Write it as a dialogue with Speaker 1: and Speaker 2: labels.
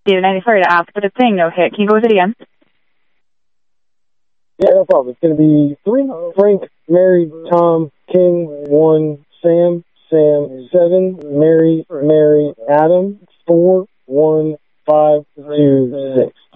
Speaker 1: Steven, I'm sorry to ask, but it's saying no hit. Can you go with it again?
Speaker 2: Yeah, no problem. It's going to be 3, Frank, Mary, Tom, King, 1, Sam, 7, Mary, Adam, 4, 1, 5, 2, 6.